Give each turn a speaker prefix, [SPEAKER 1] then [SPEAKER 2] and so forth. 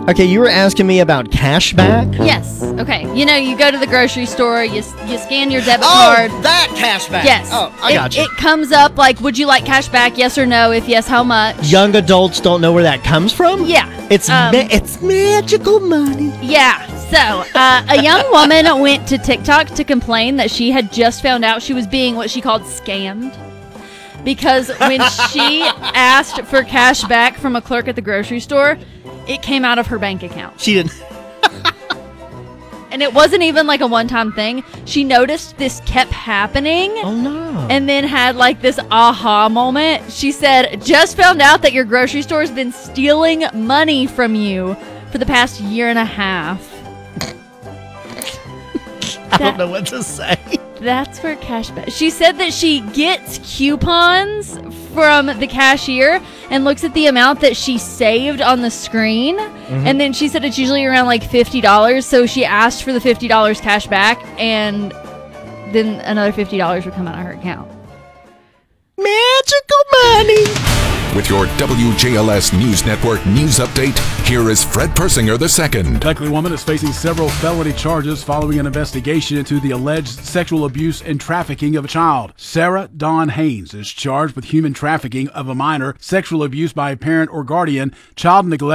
[SPEAKER 1] Okay, you were asking me about cash back?
[SPEAKER 2] Yes. Okay. You go to the grocery store, you scan your debit
[SPEAKER 1] Oh,
[SPEAKER 2] card.
[SPEAKER 1] that cash back.
[SPEAKER 2] Yes.
[SPEAKER 1] Oh, I got you.
[SPEAKER 2] It comes up like, would you like cash back? Yes or no? If yes, how much?
[SPEAKER 1] Young adults don't know where that comes from?
[SPEAKER 2] Yeah.
[SPEAKER 1] It's magical money.
[SPEAKER 2] Yeah. So, a young woman went to TikTok to complain that she had just found out she was being what she called scammed. Because when she asked for cash back from a clerk at the grocery store, it came out of her bank account.
[SPEAKER 1] She didn't.
[SPEAKER 2] And it wasn't even like a one-time thing. She noticed this kept happening.
[SPEAKER 1] Oh, no.
[SPEAKER 2] And then had like this aha moment. She said, just found out that your grocery store has been stealing money from you for the past year and a half.
[SPEAKER 1] I don't know what to say.
[SPEAKER 2] That's for cashback. She said that she gets coupons from the cashier and looks at the amount that she saved on the screen. Mm-hmm. And then she said it's usually around like $50. So she asked for the $50 cash back, and then another $50 would come out of her account.
[SPEAKER 1] Magical money.
[SPEAKER 3] With your WJLS News Network news update, here is Fred Persinger II.
[SPEAKER 4] Beckley woman is facing several felony charges following an investigation into the alleged sexual abuse and trafficking of a child. Sarah Dawn Haynes is charged with human trafficking of a minor, sexual abuse by a parent or guardian, child neglect,